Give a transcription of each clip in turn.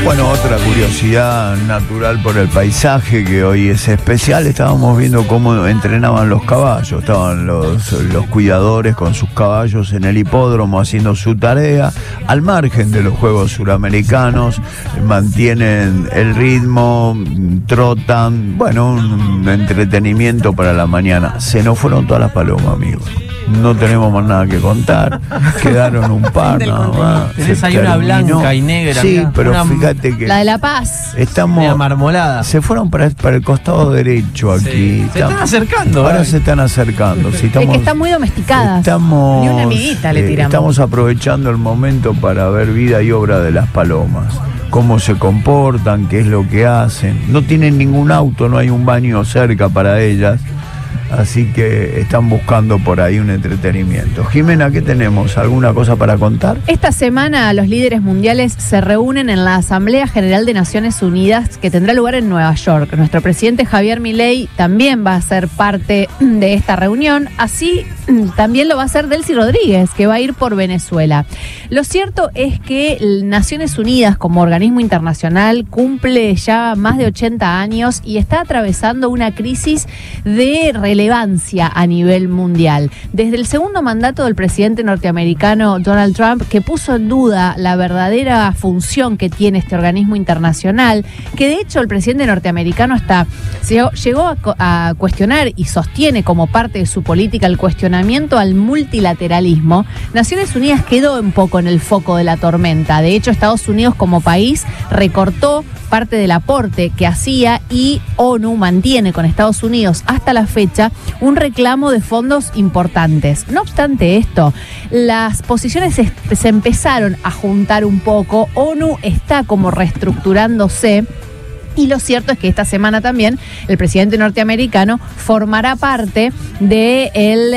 Bueno, otra curiosidad natural por el paisaje que hoy es especial. Estábamos viendo cómo entrenaban los caballos. Estaban los cuidadores con sus caballos en el hipódromo haciendo su tarea. Al margen de los Juegos Suramericanos, mantienen el ritmo, trotan. Bueno, un entretenimiento para la mañana. Se nos fueron todas las palomas, amigos. No tenemos más nada que contar. Quedaron un par nada más. Tenés ahí una blanca y negra. Sí, mirá, pero fíjate que la de La Paz. estamos marmolada. Se fueron para el costado derecho aquí. Sí. Se están acercando. Ahora se están acercando. Sí, Es que están muy domesticadas. Estamos, Ni una amiguita le tiramos. Estamos aprovechando el momento para ver vida y obra de las palomas. Cómo se comportan, qué es lo que hacen. No tienen ningún auto, no hay un baño cerca para ellas. Así que están buscando por ahí un entretenimiento. Jimena, ¿qué tenemos? ¿Alguna cosa para contar? Esta semana los líderes mundiales se reúnen en la Asamblea General de Naciones Unidas que tendrá lugar en Nueva York. Nuestro presidente Javier Milei también va a ser parte de esta reunión. Así también lo va a hacer Delcy Rodríguez, que va a ir por Venezuela. Lo cierto es que Naciones Unidas como organismo internacional cumple ya más de 80 años y está atravesando una crisis de relevancia a nivel mundial. Desde el segundo mandato del presidente norteamericano Donald Trump, que puso en duda la verdadera función que tiene este organismo internacional, que de hecho el presidente norteamericano llegó a cuestionar y sostiene como parte de su política el cuestionamiento al multilateralismo. Naciones Unidas quedó un poco en el foco de la tormenta. De hecho, Estados Unidos como país recortó parte del aporte que hacía y ONU mantiene con Estados Unidos hasta la fecha un reclamo de fondos importantes. No obstante esto, las posiciones se empezaron a juntar un poco. ONU está como reestructurándose. Y lo cierto es que esta semana también el presidente norteamericano formará parte del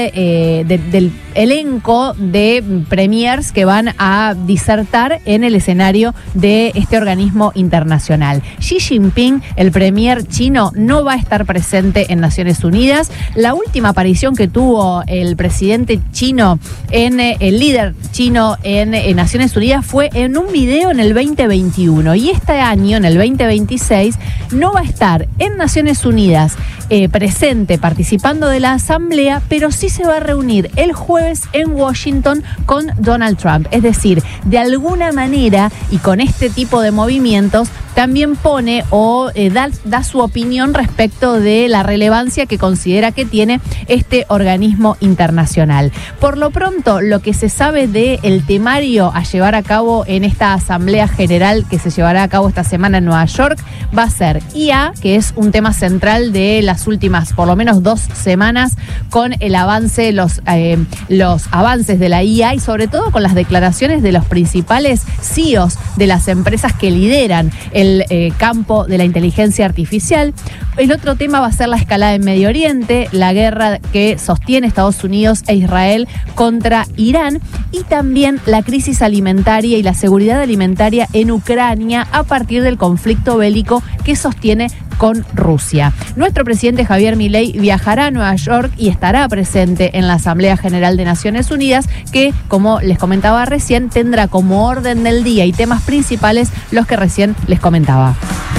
elenco de premiers que van a disertar en el escenario de este organismo internacional. Xi Jinping, el premier chino, no va a estar presente en Naciones Unidas. La última aparición que tuvo el presidente chino, el líder chino en Naciones Unidas, fue en un video en el 2021. Y este año, en el 2026, no va a estar en Naciones Unidas presente, participando de la asamblea, pero sí se va a reunir el jueves en Washington con Donald Trump. Es decir, de alguna manera, y con este tipo de movimientos, también pone o da su opinión respecto de la relevancia que considera que tiene este organismo internacional. Por lo pronto, lo que se sabe del temario a llevar a cabo en esta asamblea general que se llevará a cabo esta semana en Nueva York va a ser IA, que es un tema central de las últimas por lo menos 2 semanas, con el avance, los avances de la IA y sobre todo con las declaraciones de los principales CEOs de las empresas que lideran el campo de la inteligencia artificial. El otro tema va a ser la escalada en Medio Oriente, la guerra que sostiene Estados Unidos e Israel contra Irán y también la crisis alimentaria y la seguridad alimentaria en Ucrania a partir del conflicto bélico que sostiene con Rusia. Nuestro presidente Javier Milei viajará a Nueva York y estará presente en la Asamblea General de Naciones Unidas, que, como les comentaba recién, tendrá como orden del día y temas principales los que recién les comentaba.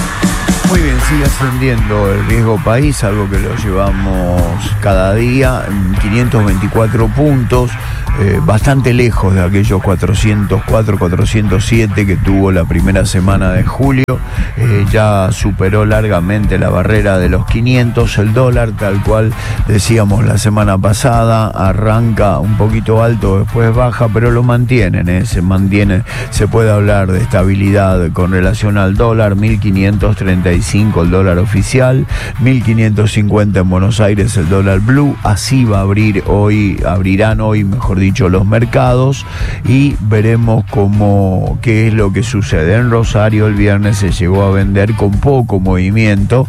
Muy bien, sigue ascendiendo el riesgo país, algo que lo llevamos cada día, 524 puntos, bastante lejos de aquellos 404, 407 que tuvo la primera semana de julio. Ya superó largamente la barrera de los 500. El dólar, tal cual decíamos la semana pasada, arranca un poquito alto, después baja, pero lo mantienen, se mantiene. Se puede hablar de estabilidad con relación al dólar. 1.535 el dólar oficial, 1.550 en Buenos Aires el dólar blue. Así va a abrirán hoy, mejor dicho, los mercados, y veremos qué es lo que sucede. En Rosario el viernes se llegó a vender con poco movimiento,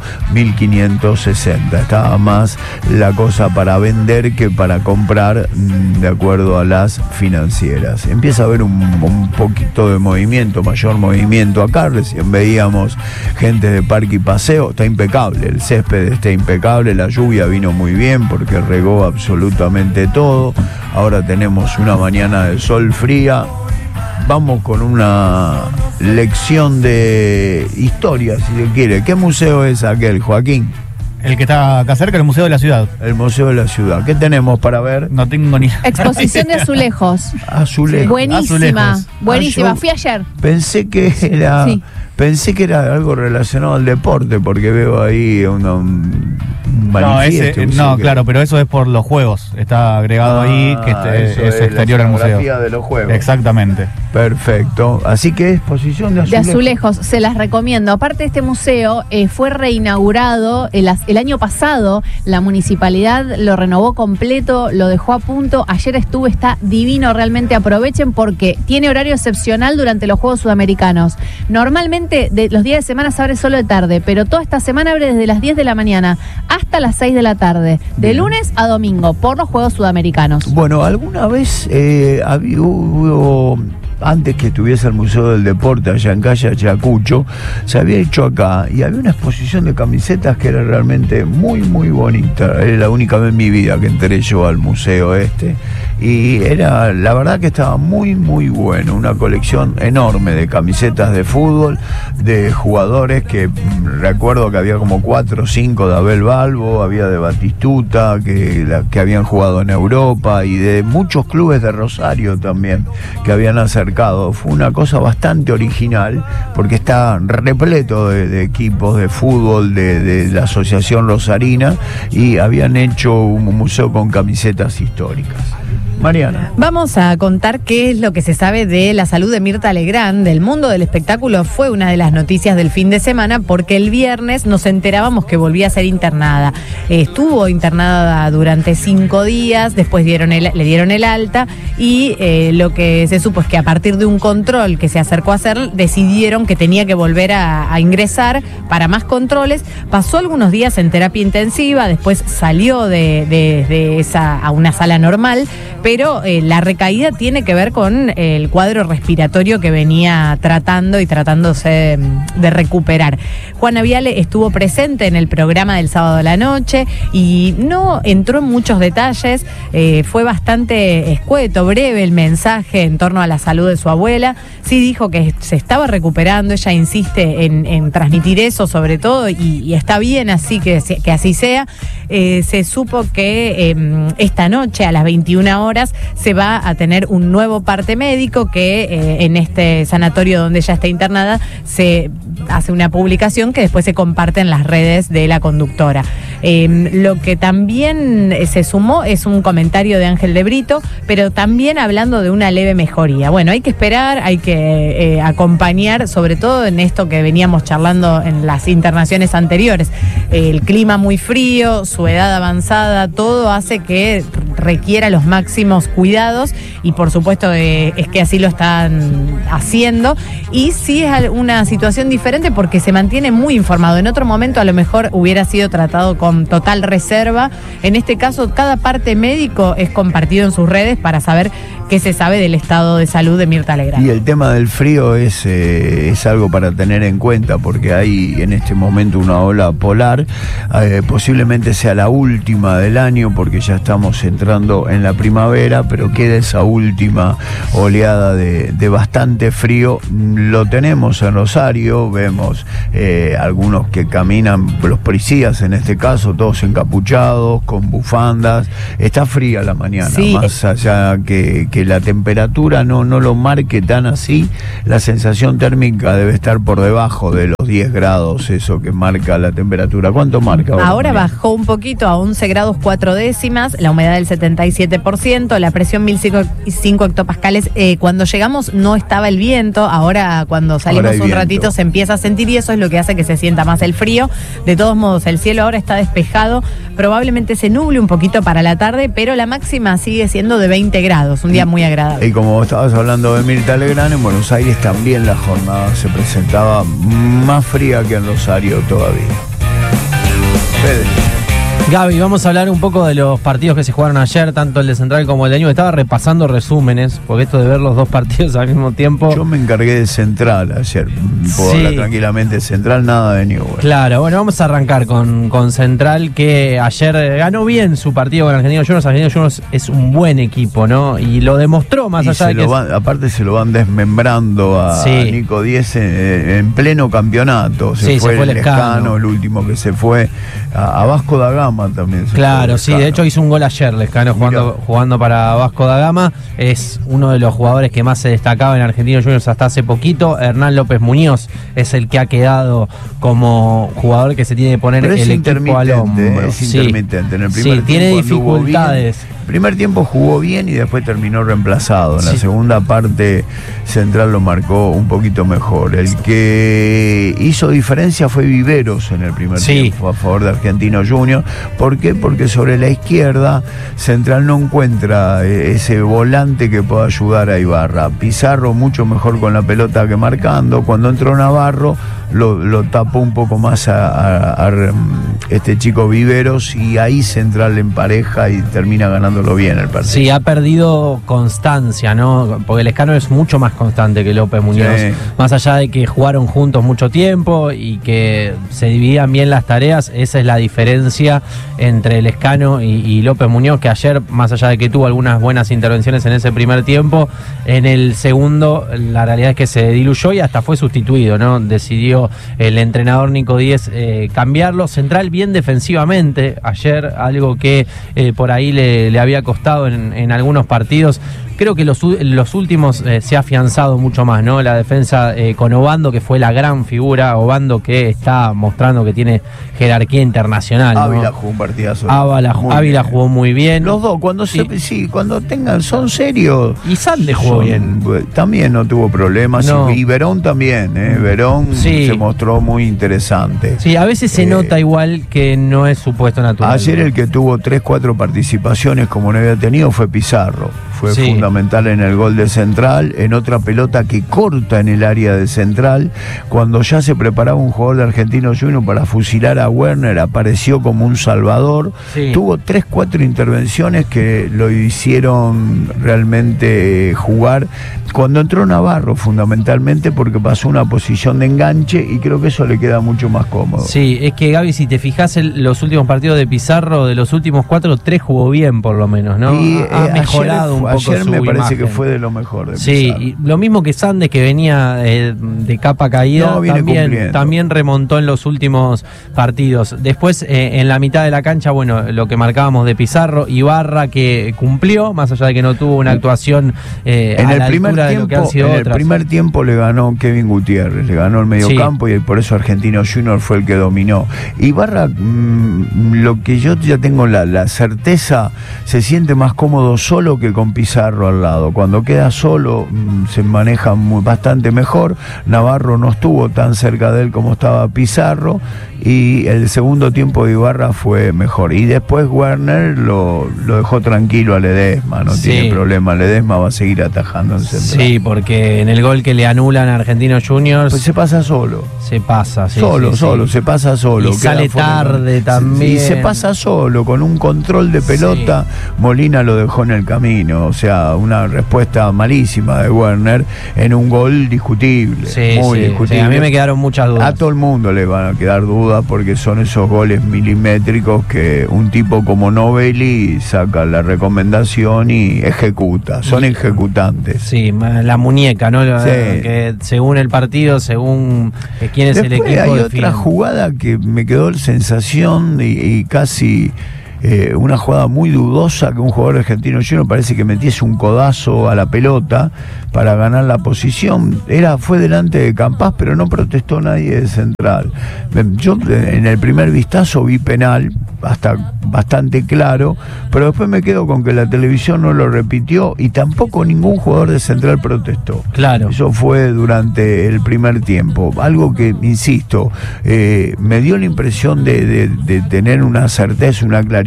1.560. Estaba más la cosa para vender que para comprar, de acuerdo a las financieras. Empieza a haber un poquito de movimiento, mayor movimiento acá. Recién veíamos gente de Parque y Paseo. Está impecable, el césped está impecable, la lluvia vino muy bien porque regó absolutamente todo. Ahora tenemos una mañana de sol fría. vamos con una lección de historia, si se quiere. ¿Qué museo es aquel, Joaquín? El que está acá cerca, el Museo de la Ciudad. El Museo de la Ciudad. ¿Qué tenemos para ver? No tengo ni... Exposición de azulejos. Azulejos. Buenísima, Azulejos. buenísima. Fui ayer. Pensé que era algo relacionado al deporte, porque veo ahí un manifiesto. Claro, pero eso es por los juegos. Está agregado ahí, que es exterior al museo. De los juegos. Exactamente. Perfecto. Así que exposición de azulejos. De azulejos, se las recomiendo. Aparte, este museo fue reinaugurado el año pasado. La municipalidad lo renovó completo, lo dejó a punto. Ayer estuve, está divino, realmente aprovechen porque tiene horario excepcional durante los Juegos Sudamericanos. Normalmente de los días de semana se abre solo de tarde, pero toda esta semana abre desde las 10 de la mañana hasta las 6 de la tarde, de lunes a domingo, por los Juegos Sudamericanos. Bueno, alguna vez hubo... Antes que estuviese el Museo del Deporte allá en calle Ayacucho, se había hecho acá y había una exposición de camisetas que era realmente muy, muy bonita. Era la única vez en mi vida que entré yo al museo y era, la verdad que estaba muy, muy bueno. Una colección enorme de camisetas de fútbol, de jugadores que recuerdo que había como 4 o 5 de Abel Balbo, había de Batistuta, que habían jugado en Europa y de muchos clubes de Rosario también, que habían acercado. Fue una cosa bastante original porque está repleto de equipos de fútbol de la Asociación Rosarina y habían hecho un museo con camisetas históricas. Mariana. Vamos a contar qué es lo que se sabe de la salud de Mirta Legrand. Del mundo del espectáculo fue una de las noticias del fin de semana porque el viernes nos enterábamos que volvía a ser internada. Estuvo internada durante 5 días, después le dieron el alta y lo que se supo es que a partir de un control que se acercó a hacer, decidieron que tenía que volver a ingresar para más controles. Pasó algunos días en terapia intensiva, después salió de esa a una sala normal, pero la recaída tiene que ver con el cuadro respiratorio que venía tratando y tratándose de recuperar. Juana Viale estuvo presente en el programa del sábado a la noche y no entró en muchos detalles, fue bastante escueto, breve el mensaje en torno a la salud de su abuela. Sí dijo que se estaba recuperando, ella insiste en transmitir eso sobre todo y está bien así que así sea. Se supo que esta noche a las 21 horas se va a tener un nuevo parte médico que en este sanatorio donde ella está internada se hace una publicación que después se comparte en las redes de la conductora. Lo que también se sumó es un comentario de Ángel de Brito, pero también hablando de una leve mejoría. Bueno, hay que esperar, hay que acompañar, sobre todo en esto que veníamos charlando en las internaciones anteriores. El clima muy frío, su edad avanzada, todo hace que requiera los máximos cuidados y por supuesto es que así lo están haciendo y sí es una situación diferente porque se mantiene muy informado. En otro momento a lo mejor hubiera sido tratado con total reserva. En este caso cada parte médico es compartido en sus redes para saber qué se sabe del estado de salud de Mirta Legrand. Y el tema del frío es algo para tener en cuenta porque hay en este momento una ola polar, posiblemente sea la última del año porque ya estamos entrando en la primavera, pero queda esa última oleada de bastante frío. Lo tenemos en Rosario, vemos algunos que caminan, los policías en este caso, todos encapuchados, con bufandas. Está fría la mañana, sí. Más allá que la temperatura no lo marque tan así, la sensación térmica debe estar por debajo de los 10 grados, eso que marca la temperatura. ¿Cuánto marca ahora? Bajó un poquito a 11 grados 4 décimas, la humedad del 77%, la presión 1005 hectopascales. Cuando llegamos no estaba el viento, ahora cuando salimos un ratito se empieza a sentir y eso es lo que hace que se sienta más el frío. De todos modos, el cielo ahora está despejado, probablemente se nuble un poquito para la tarde, pero la máxima sigue siendo de 20 grados, un día muy agradable. Y como estabas hablando de Mirta Legrand, en Buenos Aires también la jornada se presentaba más fría que en Rosario todavía. Fede. Gaby, vamos a hablar un poco de los partidos que se jugaron ayer, tanto el de Central como el de Newell's. Estaba repasando resúmenes, porque esto de ver los dos partidos al mismo tiempo... Yo me encargué de Central ayer, puedo hablar tranquilamente de Central, nada de Newell's. Claro, bueno, vamos a arrancar con Central, que ayer ganó bien su partido con Argentinos Juniors. Argentinos Juniors es un buen equipo, ¿no? Y lo demostró, más allá de que... aparte se lo van desmembrando a Nico Díez en pleno campeonato. Se fue el Lescano, el último que se fue, a Vasco da Gama también. Claro, sí, de hecho hizo un gol ayer Lescano jugando para Vasco da Gama. Es uno de los jugadores que más se destacaba en Argentinos Juniors hasta hace poquito. Hernán López Muñoz es el que ha quedado como jugador que se tiene que poner el equipo al hombro. Es intermitente. En el primer tiene dificultades. El primer tiempo jugó bien y después terminó reemplazado. En la segunda parte Central lo marcó un poquito mejor. El que hizo diferencia fue Viveros en el primer tiempo a favor de Argentinos Juniors. ¿Por qué? Porque sobre la izquierda Central no encuentra ese volante que pueda ayudar a Ibarra. Pizarro mucho mejor con la pelota que marcando. Cuando entró Navarro lo tapó un poco más a este chico Viveros, y ahí Central empareja y termina ganándolo bien el partido. Sí, ha perdido constancia, ¿no? Porque Lescano es mucho más constante que López Muñoz. Más allá de que jugaron juntos mucho tiempo y que se dividían bien las tareas, esa es la diferencia entre Lescano y López Muñoz, que ayer, más allá de que tuvo algunas buenas intervenciones en ese primer tiempo, en el segundo la realidad es que se diluyó y hasta fue sustituido, ¿no? Decidió el entrenador Nico Díez cambiarlo. Central bien defensivamente ayer, algo que por ahí le había costado en algunos partidos. Creo que los últimos se ha afianzado mucho más, ¿no? La defensa con Obando, que fue la gran figura. Obando, que está mostrando que tiene jerarquía internacional, ¿no? Ávila jugó un partidazo. Ávila jugó muy bien. Los dos, cuando tengan, son serios. Y Sande jugó bien. También no tuvo problemas. No. Y Verón también, Verón se mostró muy interesante. Sí, a veces se nota igual que no es su puesto natural. Ayer el que tuvo 3-4 participaciones como no había tenido fue Pizarro. Fue fundamental en el gol de Central, en otra pelota que corta en el área de Central. Cuando ya se preparaba un jugador de Argentinos Juniors para fusilar a Werner, apareció como un salvador. Tuvo 3-4 intervenciones que lo hicieron realmente jugar. Cuando entró Navarro, fundamentalmente, porque pasó una posición de enganche, y creo que eso le queda mucho más cómodo. Sí, es que Gaby, si te fijas en los últimos partidos de Pizarro, de los últimos 4, 3 jugó bien por lo menos, ¿no? Y ha mejorado un poco ayer me parece imagen. Que fue de lo mejor de Sí, Pizarro. y lo mismo que Sandes, que venía de capa caída, también remontó en los últimos partidos. Después, en la mitad de la cancha, bueno, lo que marcábamos de Pizarro, Ibarra, que cumplió, más allá de que no tuvo una actuación en el primer tiempo le ganó Kevin Gutiérrez, le ganó el mediocampo, y por eso Argentinos Juniors fue el que dominó. Ibarra, lo que yo ya tengo la certeza, se siente más cómodo solo que con Pizarro al lado. Cuando queda solo se maneja bastante mejor. Navarro no estuvo tan cerca de él como estaba Pizarro, y el segundo tiempo de Ibarra fue mejor. Y después Werner lo dejó tranquilo a Ledesma, no tiene problema. Ledesma va a seguir atajando en Central. Sí, porque en el gol que le anulan a Argentinos Juniors... Pues se pasa solo. Se pasa, se pasa solo. Y sale tarde también. Y se pasa solo, con un control de pelota. Molina lo dejó en el camino. O sea, una respuesta malísima de Werner en un gol discutible. Muy discutible. A mí me quedaron muchas dudas. A todo el mundo le van a quedar dudas, porque son esos goles milimétricos que un tipo como Novelli saca la recomendación y ejecuta. Son ejecutantes. Sí, la muñeca, ¿no? Que según el partido, según quién es el equipo. Hay otra jugada que me quedó la sensación y casi... una jugada muy dudosa, que un jugador argentino junior parece que metiese un codazo a la pelota para ganar la posición. Fue delante de Campás, pero no protestó nadie de Central. Yo en el primer vistazo vi penal, hasta bastante claro, pero después me quedo con que la televisión no lo repitió y tampoco ningún jugador de Central protestó. Claro. Eso fue durante el primer tiempo. Algo que, insisto, me dio la impresión de tener una certeza, una claridad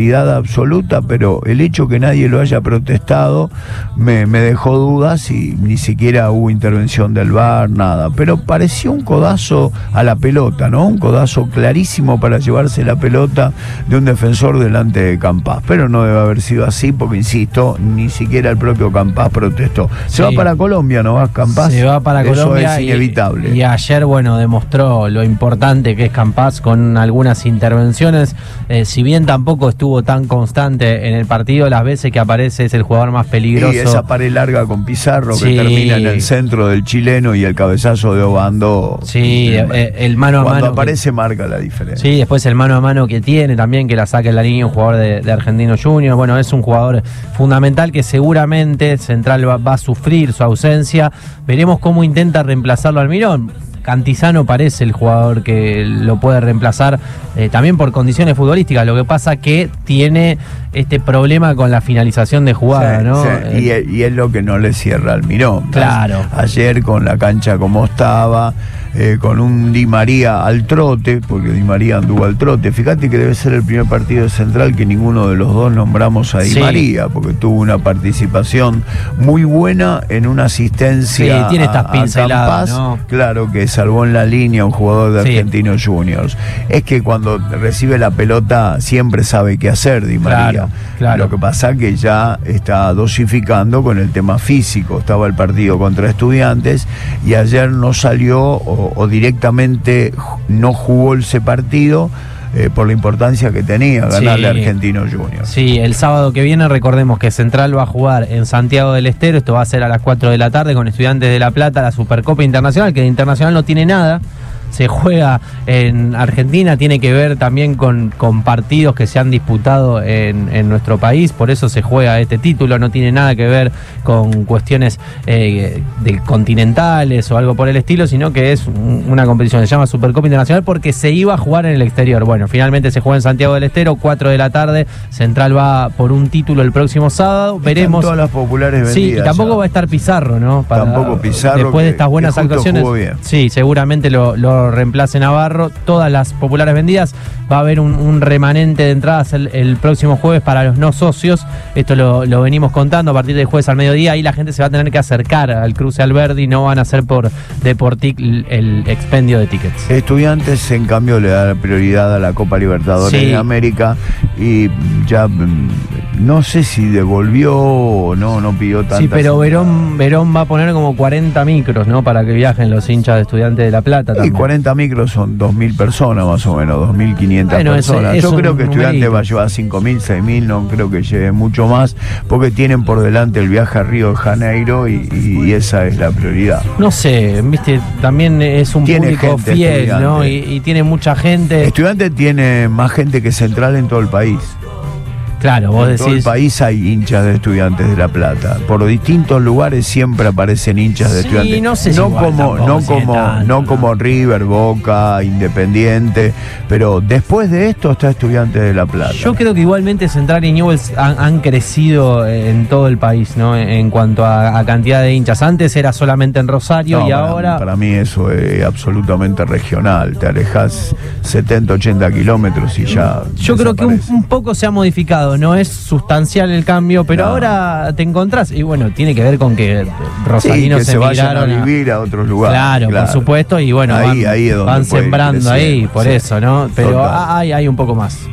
tranquilidad absoluta, pero el hecho que nadie lo haya protestado me dejó dudas y ni siquiera hubo intervención del VAR, nada. Pero pareció un codazo a la pelota, ¿no? Un codazo clarísimo para llevarse la pelota de un defensor delante de Campás. Pero no debe haber sido así porque, insisto, ni siquiera el propio Campás protestó. Se va para Colombia, ¿no vas, Campás? Se va para Colombia. Es inevitable. Y ayer, bueno, demostró lo importante que es Campás con algunas intervenciones. Si bien tampoco estuvo tan constante en el partido, las veces que aparece es el jugador más peligroso. Y esa pared larga con Pizarro que termina en el centro del chileno y el cabezazo de Obando. Sí, el mano a mano. Cuando aparece marca la diferencia. Sí, después el mano a mano que tiene también, que la saca en la línea un jugador de Argentino Juniors. Bueno, es un jugador fundamental que seguramente Central va a sufrir su ausencia. Veremos cómo intenta reemplazarlo Almirón. Cantizano parece el jugador que lo puede reemplazar también por condiciones futbolísticas. Lo que pasa que tiene este problema con la finalización de jugada, sí, ¿no? Sí. Y es lo que no le cierra Almirón. Claro. Ayer con la cancha como estaba, con un Di María al trote, porque Di María anduvo al trote. Fíjate que debe ser el primer partido de Central que ninguno de los dos nombramos a Di María, porque tuvo una participación muy buena en una asistencia. Sí, tiene estas pinceladas, ¿no? Claro, que salvó en la línea un jugador de Argentinos Juniors. Es que cuando recibe la pelota siempre sabe qué hacer Di María. Claro. Lo que pasa que ya está dosificando con el tema físico. Estaba el partido contra Estudiantes y ayer no salió o directamente no jugó ese partido por la importancia que tenía ganarle a Argentinos Juniors. Sí, el sábado que viene recordemos que Central va a jugar en Santiago del Estero. Esto va a ser a las 4 de la tarde con Estudiantes de La Plata, la Supercopa Internacional, que de Internacional no tiene nada. Se juega en Argentina, tiene que ver también con partidos que se han disputado en nuestro país, por eso se juega este título, no tiene nada que ver con cuestiones de continentales o algo por el estilo, sino que es una competición que se llama Supercopa Internacional porque se iba a jugar en el exterior. Bueno, finalmente se juega en Santiago del Estero, 4 de la tarde, Central va por un título el próximo sábado, veremos. Están todas las populares vendidas. Sí, y tampoco va a estar Pizarro, ¿no? Tampoco Pizarro. Después de estas buenas actuaciones. Sí, seguramente lo reemplace Navarro. Todas las populares vendidas. Va a haber un remanente de entradas el próximo jueves para los no socios. Esto lo venimos contando a partir del jueves al mediodía. Ahí la gente se va a tener que acercar al cruce Alberdi. No van a hacer por Deportic el expendio de tickets. Estudiantes, en cambio, le da prioridad a la Copa Libertadores de América y ya no sé si devolvió o no pidió tantas. Sí, pero Verón va a poner como 40 micros, ¿no? Para que viajen los hinchas de Estudiantes de La Plata también. Y 40 micros son 2.000 personas más o menos, 2.500 personas. Yo creo que Estudiantes va a llevar 5.000, 6.000, no creo que lleve mucho más, porque tienen por delante el viaje a Río de Janeiro y esa es la prioridad. No sé, viste, también es un público fiel, ¿no? Y tiene mucha gente. Estudiantes tiene más gente que Central en todo el país. Claro, vos decís. En todo el país hay hinchas de Estudiantes de La Plata. Por distintos lugares siempre aparecen hinchas de Estudiantes. No sé si no como River, Boca, Independiente, pero después de esto está Estudiantes de La Plata. Yo creo que igualmente Central y Newell's han crecido en todo el país, ¿no? En cuanto a cantidad de hinchas. Antes era solamente en Rosario y ahora. Para mí eso es absolutamente regional. Te alejas 70, 80 kilómetros y ya. Yo creo que un poco se ha modificado. No es sustancial el cambio, pero ahora te encontrás, y bueno, tiene que ver con que rosarinos que se vayan a vivir a otros lugares. Claro, por supuesto, y bueno, ahí van sembrando ahí, por eso, ¿no? Pero hay un poco más.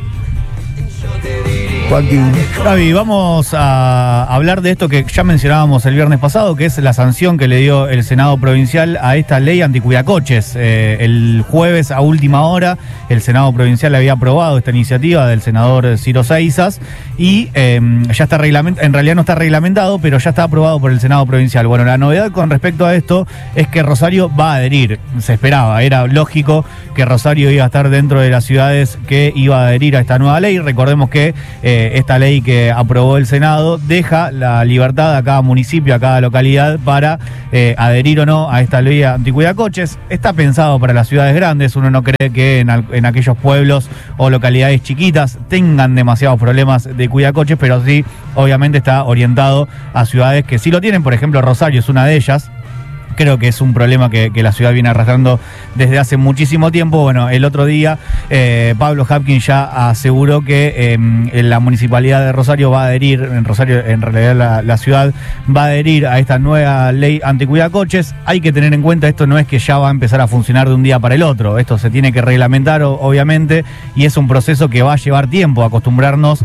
Joaquín. Gaby, vamos a hablar de esto que ya mencionábamos el viernes pasado, que es la sanción que le dio el Senado Provincial a esta ley anticuidacoches. El jueves a última hora el Senado Provincial había aprobado esta iniciativa del senador Ciro Seizas y ya está reglamentado, en realidad no está reglamentado, pero ya está aprobado por el Senado Provincial. Bueno, la novedad con respecto a esto es que Rosario va a adherir. Se esperaba, era lógico que Rosario iba a estar dentro de las ciudades que iba a adherir a esta nueva ley. Recordemos que esta ley que aprobó el Senado deja la libertad a cada municipio, a cada localidad para adherir o no a esta ley anticuidacoches. Está pensado para las ciudades grandes. Uno no cree que en aquellos pueblos o localidades chiquitas tengan demasiados problemas de cuidacoches, pero sí, obviamente está orientado a ciudades que sí lo tienen. Por ejemplo, Rosario es una de ellas. creo que es un problema que la ciudad viene arrastrando desde hace muchísimo tiempo. Bueno, el otro día Pablo Habkin ya aseguró que la municipalidad de Rosario va a adherir, en Rosario en realidad la ciudad va a adherir a esta nueva ley anticuidacoches. Hay que tener en cuenta, esto no es que ya va a empezar a funcionar de un día para el otro, esto se tiene que reglamentar obviamente, y es un proceso que va a llevar tiempo, acostumbrarnos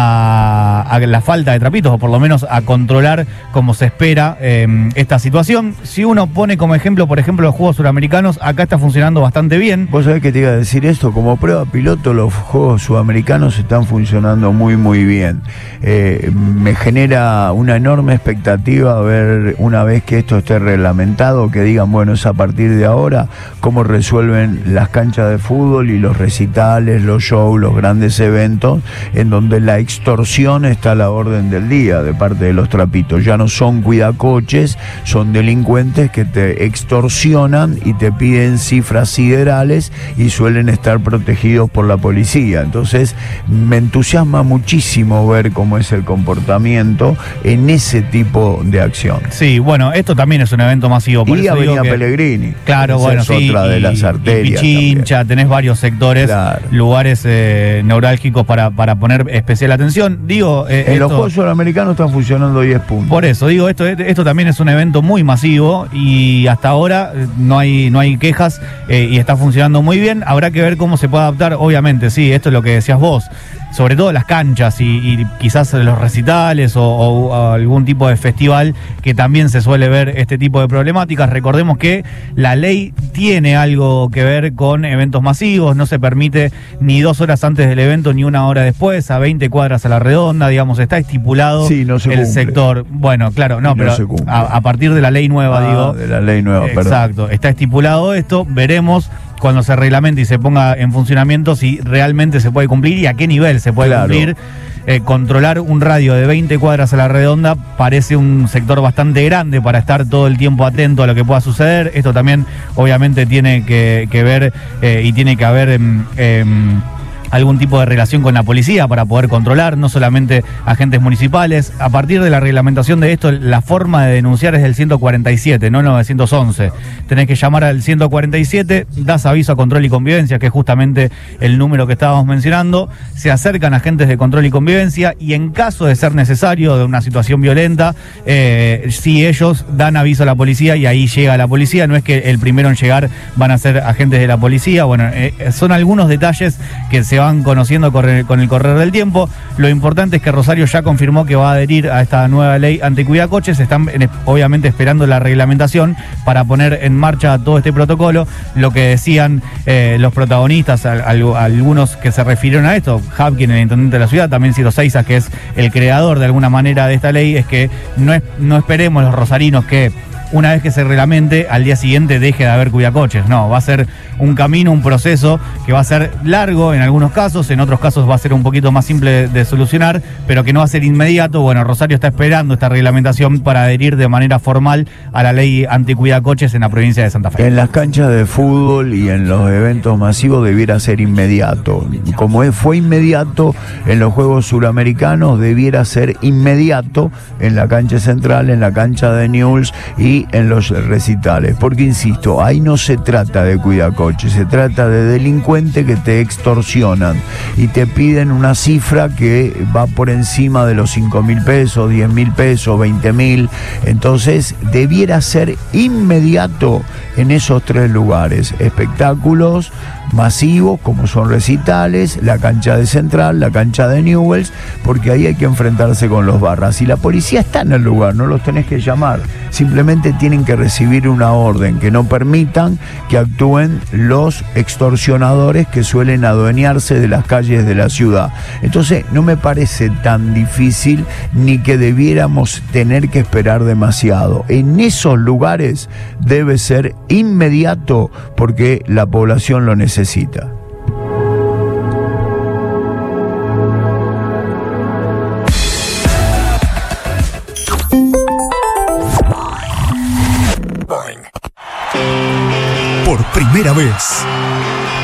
a la falta de trapitos, o por lo menos a controlar como se espera esta situación. Si uno pone como ejemplo, por ejemplo, los Juegos Suramericanos, acá está funcionando bastante bien. Vos sabés que te iba a decir esto, como prueba piloto los Juegos Sudamericanos están funcionando muy muy bien. Me genera una enorme expectativa ver, una vez que esto esté reglamentado, que digan, bueno, es a partir de ahora cómo resuelven las canchas de fútbol y los recitales, los shows, los grandes eventos, en donde la extorsión está a la orden del día de parte de los trapitos. Ya no son cuidacoches, son delincuentes que te extorsionan y te piden cifras siderales y suelen estar protegidos por la policía. Entonces me entusiasma muchísimo ver cómo es el comportamiento en ese tipo de acción. Sí, bueno, esto también es un evento masivo. Por y eso Avenida digo que, Pellegrini. claro, bueno, es sí, otra de las arterias. Y Pichincha, también. tenés varios sectores, Claro. lugares neurálgicos para poner especial atención. Digo, En los Juegos Sudamericanos están funcionando 10 puntos. por eso, digo, esto también es un evento muy masivo y hasta ahora no hay quejas y está funcionando muy bien. Habrá que ver cómo se puede adaptar, obviamente, sí, esto es lo que decías vos, sobre todo las canchas y quizás los recitales o algún tipo de festival que también se suele ver este tipo de problemáticas. Recordemos que la ley tiene algo que ver con eventos masivos, no se permite ni 2 horas antes del evento ni 1 hora después, a 20 cuadras a la redonda, digamos, está estipulado Sí, no se el cumple. sector. Bueno, claro, no, Y no pero se cumple. a partir de la ley nueva, digo. De la ley nueva, perdón. Exacto, está estipulado esto, veremos cuando se reglamente y se ponga en funcionamiento si realmente se puede cumplir y a qué nivel se puede Claro. cumplir. Controlar un radio de 20 cuadras a la redonda parece un sector bastante grande para estar todo el tiempo atento a lo que pueda suceder. Esto también obviamente tiene que ver y tiene que haber algún tipo de relación con la policía para poder controlar, no solamente agentes municipales. A partir de la reglamentación de esto, la forma de denunciar es del 147, no el 911. Tenés que llamar al 147, das aviso a Control y Convivencia, que es justamente el número que estábamos mencionando. Se acercan agentes de Control y Convivencia y en caso de ser necesario, de una situación violenta, si ellos dan aviso a la policía y ahí llega la policía, no es que el primero en llegar van a ser agentes de la policía. Bueno, son algunos detalles que se van conociendo con el correr del tiempo. Lo importante es que Rosario ya confirmó que va a adherir a esta nueva ley anticuidacoches. Están obviamente esperando la reglamentación para poner en marcha todo este protocolo. Lo que decían los protagonistas, algunos que se refirieron a esto, Habkin, el intendente de la ciudad, también Ciro Seiza, que es el creador de alguna manera de esta ley, es que no esperemos los rosarinos que una vez que se reglamente, al día siguiente deje de haber cuidacoches. No, va a ser un camino, un proceso que va a ser largo en algunos casos, en otros casos va a ser un poquito más simple de solucionar, pero que no va a ser inmediato. Bueno, Rosario está esperando esta reglamentación para adherir de manera formal a la ley anticuidacoches en la provincia de Santa Fe. En las canchas de fútbol y en los eventos masivos debiera ser inmediato. Como fue inmediato en los Juegos Suramericanos, debiera ser inmediato en la cancha central, en la cancha de Newell's y en los recitales. Porque, insisto, ahí no se trata de cuidacoches, se trata de delincuentes que te extorsionan y te piden una cifra que va por encima de los 5.000 pesos, 10.000 pesos, 20.000. Entonces, debiera ser inmediato en esos 3 lugares. Espectáculos masivos como son recitales, la cancha de Central, la cancha de Newell's, porque ahí hay que enfrentarse con los barras. Y la policía está en el lugar, no los tenés que llamar, simplemente tienen que recibir una orden que no permitan que actúen los extorsionadores que suelen adueñarse de las calles de la ciudad. Entonces no me parece tan difícil ni que debiéramos tener que esperar demasiado. En esos lugares debe ser inmediato porque la población lo necesita. Por primera vez,